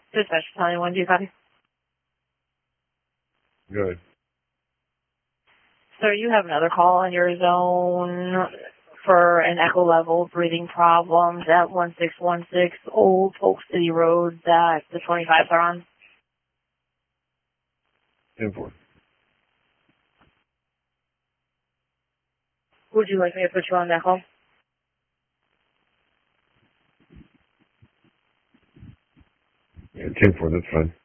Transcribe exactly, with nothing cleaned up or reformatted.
Dispatch Battalion one, do you copy? Good. Sir, you have another call in your zone for an echo level breathing problems at one six one six Old Polk City Road that the twenty-fives are on. ten four. Would you like me to put you on that call? Yeah, ten four, that's fine.